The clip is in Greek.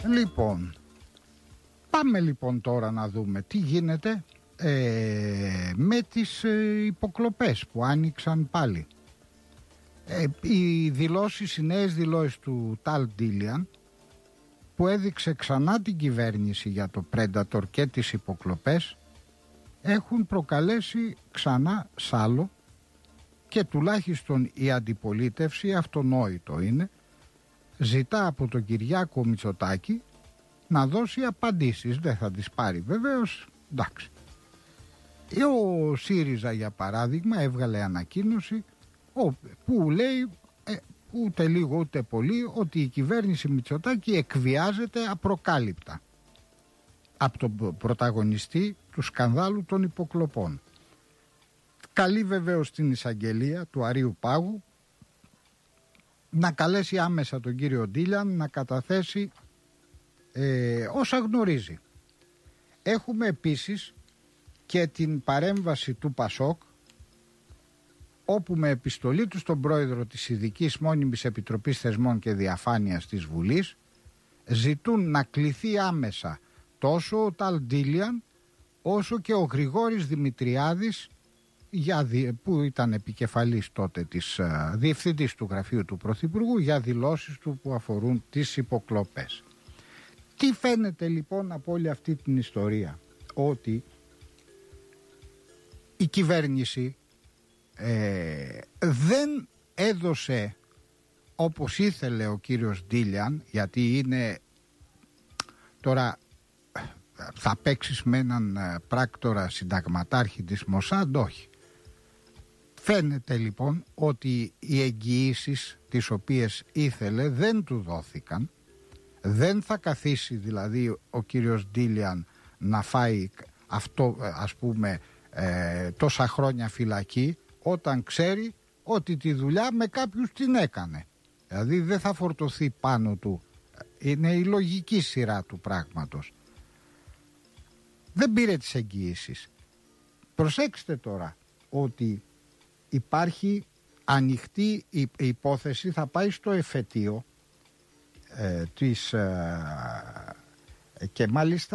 Λοιπόν, πάμε λοιπόν τώρα να δούμε τι γίνεται με τις υποκλοπές που άνοιξαν πάλι. Οι νέες δηλώσεις του Ταλ Ντίλιαν, που έδειξε ξανά την κυβέρνηση για το Predator και τις υποκλοπές, έχουν προκαλέσει ξανά σάλο και τουλάχιστον η αντιπολίτευση, αυτονόητο είναι, ζητά από τον Κυριάκο Μητσοτάκη να δώσει απαντήσεις. Δεν θα τις πάρει βεβαίως, εντάξει. Ο ΣΥΡΙΖΑ για παράδειγμα έβγαλε ανακοίνωση που λέει ούτε λίγο ούτε πολύ ότι η κυβέρνηση Μητσοτάκη εκβιάζεται απροκάλυπτα από τον πρωταγωνιστή του σκανδάλου των υποκλοπών. Καλεί βεβαίως την εισαγγελία του Αρείου Πάγου να καλέσει άμεσα τον κύριο Ντίλιαν να καταθέσει όσα γνωρίζει. Έχουμε επίσης και την παρέμβαση του ΠΑΣΟΚ, όπου με επιστολή του στον πρόεδρο της Ειδικής Μόνιμης Επιτροπής Θεσμών και Διαφάνειας της Βουλής ζητούν να κληθεί άμεσα τόσο ο Ταλ Ντίλιαν όσο και ο Γρηγόρης Δημητριάδης, που ήταν επικεφαλής τότε διευθυντής του γραφείου του Πρωθυπουργού, για δηλώσεις του που αφορούν τις υποκλοπές. Τι φαίνεται λοιπόν από όλη αυτή την ιστορία? Ότι η κυβέρνηση δεν έδωσε όπως ήθελε ο κύριος Ντίλιαν, γιατί είναι τώρα θα παίξεις με έναν πράκτορα συνταγματάρχη της Μοσάντ? Όχι. Φαίνεται λοιπόν ότι οι εγγυήσεις τις οποίες ήθελε δεν του δόθηκαν. Δεν θα καθίσει δηλαδή ο κύριος Ντίλιαν να φάει αυτό, ας πούμε, τόσα χρόνια φυλακή, όταν ξέρει ότι τη δουλειά με κάποιους την έκανε. Δηλαδή δεν θα φορτωθεί πάνω του. Είναι η λογική σειρά του πράγματος. Δεν πήρε τις εγγυήσεις. Προσέξτε τώρα ότι υπάρχει ανοιχτή η υπόθεση, θα πάει στο εφετείο και μάλιστα